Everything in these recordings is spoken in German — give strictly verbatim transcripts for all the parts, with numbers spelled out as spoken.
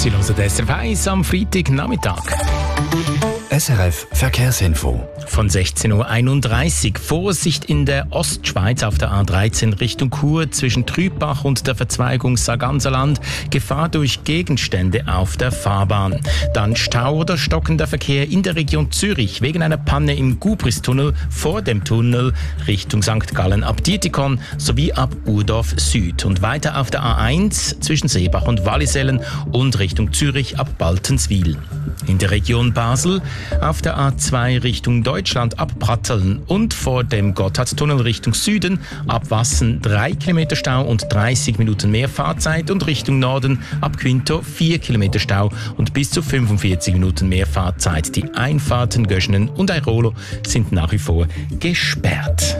Sie hören S R F eins am Freitagnachmittag. S R F Verkehrsinfo. Von sechzehn Uhr einunddreißig. Vorsicht in der Ostschweiz auf der A dreizehn Richtung Chur zwischen Trübach und der Verzweigung Sarganserland. Gefahr durch Gegenstände auf der Fahrbahn. Dann Stau oder stockender Verkehr in der Region Zürich wegen einer Panne im Gubristunnel vor dem Tunnel Richtung Sankt Gallen ab Dietikon sowie ab Urdorf Süd. Und weiter auf der A eins zwischen Seebach und Wallisellen und Richtung Zürich ab Baltenswil. In der Region Basel auf der A zwei Richtung Deutschland ab Pratteln und vor dem Gotthardtunnel Richtung Süden ab Wassen drei Kilometer Stau und dreißig Minuten mehr Fahrzeit und Richtung Norden ab Quinto vier Kilometer Stau und bis zu fünfundvierzig Minuten mehr Fahrzeit. Die Einfahrten Göschenen und Airolo sind nach wie vor gesperrt.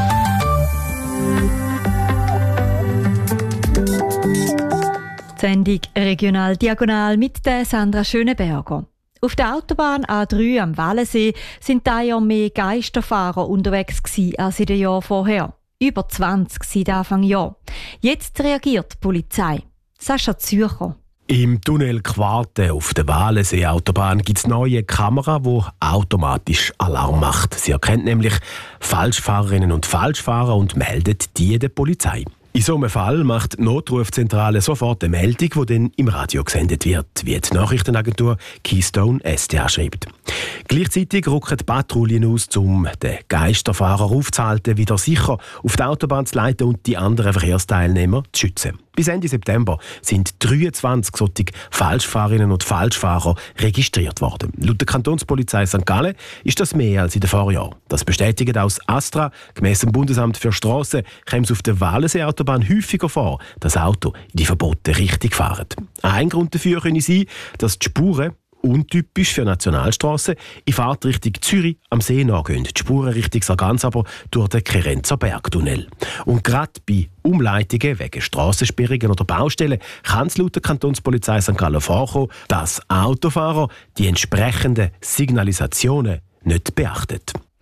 Die Sendung Regional Diagonal mit der Sandra Schöneberger. Auf der Autobahn A drei am Wallensee sind da ja mehr Geisterfahrer unterwegs gewesen als in den Jahren vorher. Über zwanzig seit Anfang Jahr. Jetzt reagiert die Polizei. Sascha Zürcher. Im Tunnel Quarte auf der Wallensee-Autobahn gibt es neue Kamera, die automatisch Alarm macht. Sie erkennt nämlich Falschfahrerinnen und Falschfahrer und meldet die der Polizei. In so einem Fall macht die Notrufzentrale sofort eine Meldung, die dann im Radio gesendet wird, wie die Nachrichtenagentur Keystone S D A schreibt. Gleichzeitig rücken die Patrouillen aus, um den Geisterfahrer aufzuhalten, wieder sicher auf die Autobahn zu leiten und die anderen Verkehrsteilnehmer zu schützen. Bis Ende September sind dreiundzwanzig solche Falschfahrerinnen und Falschfahrer registriert worden. Laut der Kantonspolizei Sankt Gallen ist das mehr als in den Vorjahren. Das bestätigt aus Astra. Gemäss dem Bundesamt für Strassen kommt es auf der Wallensee-Autobahn häufiger vor, dass Autos in die verbotene Richtung fahren. Ein Grund dafür könnte sein, dass die Spuren untypisch für Nationalstrassen in Fahrtrichtung Zürich am See nachgehen. Die Spuren Richtung Sargans aber durch den Kerenzer Bergtunnel. Und gerade bei Umleitungen wegen Strassensperrungen oder Baustellen kann es laut der Kantonspolizei Sankt Gallen vorkommen, dass Autofahrer die entsprechenden Signalisationen nicht beachten.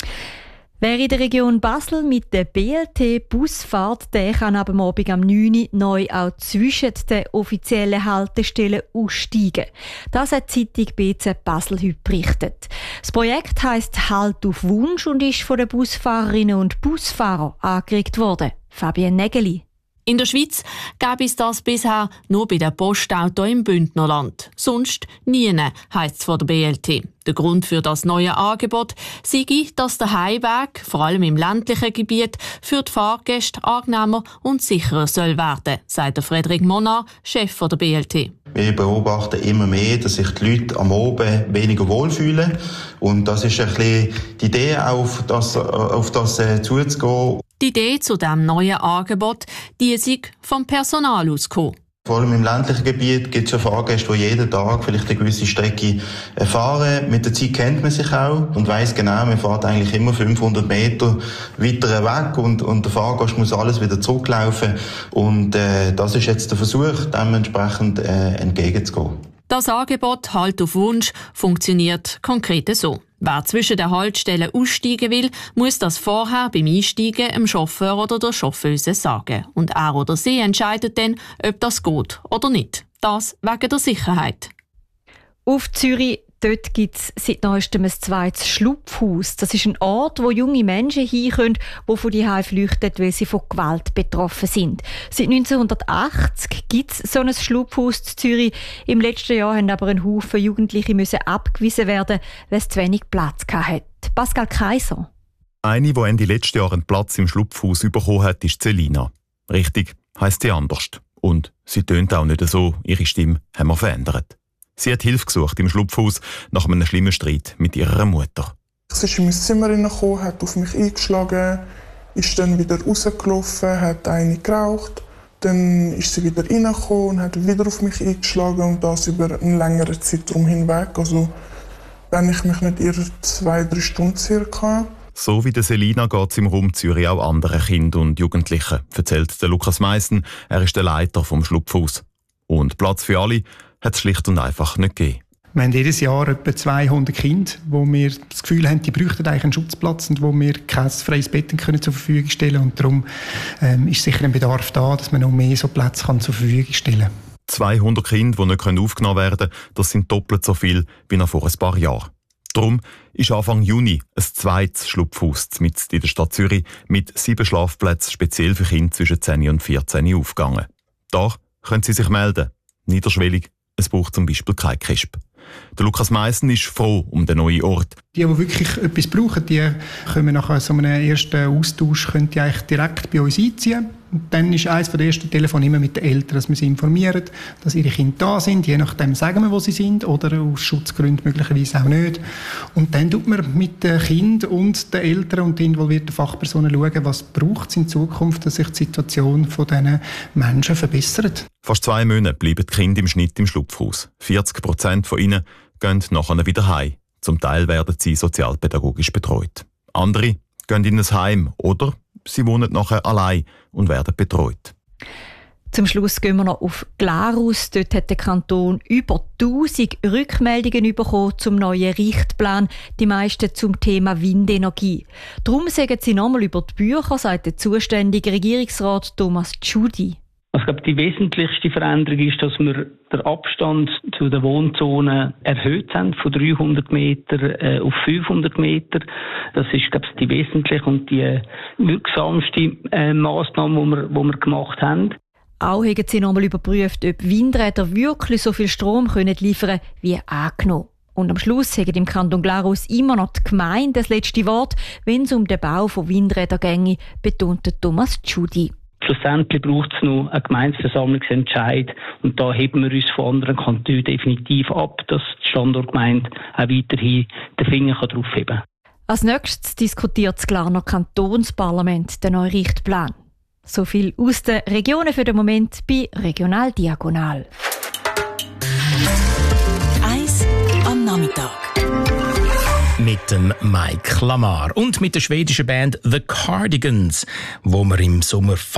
Wer in der Region Basel mit der B L T-Bus fährt, der kann ab dem Abend am neun Uhr neu auch zwischen den offiziellen Haltestellen aussteigen. Das hat die Zeitung B Z Basel heute berichtet. Das Projekt heisst «Halt auf Wunsch» und ist von den Busfahrerinnen und Busfahrern angeregt worden. Fabienne Nägeli. In der Schweiz gäbe es das bisher nur bei den Postautos im Bündnerland. Sonst nie, heisst es von der B L T. Der Grund für das neue Angebot sei, dass der Heimweg, vor allem im ländlichen Gebiet, für die Fahrgäste angenehmer und sicherer soll werden, sagt Frederik Monar, Chef der B L T. Wir beobachten immer mehr, dass sich die Leute am Abend weniger wohlfühlen. Und das ist ein bisschen die Idee, auf das, auf das äh, zuzugehen. Die Idee zu diesem neuen Angebot, die ist vom Personal ausgekommen. Vor allem im ländlichen Gebiet gibt es ja Fahrgäste, die jeden Tag vielleicht eine gewisse Strecke fahren. Mit der Zeit kennt man sich auch und weiss genau, man fährt eigentlich immer fünfhundert Meter weiter weg und, und der Fahrgast muss alles wieder zurücklaufen. Und äh, das ist jetzt der Versuch, dementsprechend äh, entgegenzugehen. Das Angebot «Halt auf Wunsch» funktioniert konkret so. Wer zwischen den Haltestellen aussteigen will, muss das vorher beim Einsteigen dem Chauffeur oder der Chauffeuse sagen. Und er oder sie entscheidet dann, ob das geht oder nicht. Das wegen der Sicherheit. Auf Zürich dort gibt es seit neuestem ein zweites Schlupfhaus. Das ist ein Ort, wo junge Menschen hin können, die von zuhause flüchten, weil sie von Gewalt betroffen sind. Seit neunzehnhundertachtzig gibt es so ein Schlupfhaus in Zürich. Im letzten Jahr mussten aber ein Haufen Jugendliche müssen abgewiesen werden, weil es zu wenig Platz hatte. Pascal Kaiser. Eine, die Ende letzten Jahr einen Platz im Schlupfhaus bekommen hat, ist Selina. Richtig heisst sie anders. Und sie tönt auch nicht so. Ihre Stimme haben wir verändert. Sie hat Hilfe gesucht im Schlupfhaus nach einem schlimmen Streit mit ihrer Mutter. Sie ist in mein Zimmer hineingekommen, hat auf mich eingeschlagen, ist dann wieder rausgelaufen, hat eine geraucht. Dann ist sie wieder reingekommen und hat wieder auf mich eingeschlagen und das über einen längeren Zeitraum hinweg. Also wenn ich mich nicht irre, zwei, drei Stunden circa. So wie der Selina geht es im Raum Zürich auch anderen Kindern und Jugendlichen, erzählt der Lukas Meissen. Er ist der Leiter vom Schlupfhaus. Und Platz für alle hat es schlicht und einfach nicht gegeben. Wir haben jedes Jahr etwa zweihundert Kinder, wo wir das Gefühl haben, die bräuchten eigentlich einen Schutzplatz und wo wir kein freies Bett können zur Verfügung stellen können. Und darum ähm, ist sicher ein Bedarf da, dass man noch mehr so Plätze kann zur Verfügung stellen kann. zweihundert Kinder, die nicht aufgenommen werden können, das sind doppelt so viel wie noch vor ein paar Jahren. Darum ist Anfang Juni ein zweites Schlupfhaus mitten in der Stadt Zürich mit sieben Schlafplätzen speziell für Kinder zwischen zehn und vierzehn aufgegangen. Da können Sie sich melden. Niederschwellig, es braucht zum Beispiel kein Kisp. Der Lukas Meissen ist froh um den neuen Ort. Die, die wirklich etwas brauchen, die können nach so einem ersten Austausch können die eigentlich direkt bei uns einziehen. Und dann ist eines der ersten Telefone immer mit den Eltern, dass wir sie informieren, dass ihre Kinder da sind. Je nachdem sagen wir, wo sie sind, oder aus Schutzgründen möglicherweise auch nicht. Und dann tut man mit den Kindern und den Eltern und den involvierten Fachpersonen schauen, was braucht es in Zukunft, dass sich die Situation von diesen Menschen verbessert. Fast zwei Monate bleiben die Kinder im Schnitt im Schlupfhaus. vierzig Prozent von ihnen gehen nachher wieder heim. Zum Teil werden sie sozialpädagogisch betreut. Andere gehen in ein Heim oder sie wohnen nachher allein und werden betreut. Zum Schluss gehen wir noch auf Glarus. Dort hat der Kanton über tausend Rückmeldungen bekommen zum neuen Richtplan, die meisten zum Thema Windenergie. Darum sagen sie nochmal über die Bücher, sagt der zuständige Regierungsrat Thomas Tschudi. Ich glaube, die wesentlichste Veränderung ist, dass wir den Abstand zu den Wohnzonen erhöht haben, von dreihundert Meter äh, auf fünfhundert Meter. Das ist, glaube ich, die wesentliche und die wirksamste äh, Massnahme, die wir, die wir gemacht haben. Auch haben sie nochmal überprüft, ob Windräder wirklich so viel Strom können liefern können, wie angenommen. Und am Schluss haben im Kanton Glarus immer noch die Gemeinde das letzte Wort, wenn es um den Bau von Windrädern ginge, betonte Thomas Tschudi. Schlussendlich braucht es noch einen Gemeindeversammlungsentscheid und da heben wir uns von anderen Kantonen definitiv ab, dass die Standortgemeinde auch weiterhin den Finger drauf heben kann. Als nächstes diskutiert das Glarner Kantonsparlament den neuen Richtplan. So viel aus den Regionen für den Moment bei Regional Diagonal. Eis am Nachmittag. Mit dem Mike Lamar und mit der schwedischen Band The Cardigans, wo wir im Sommer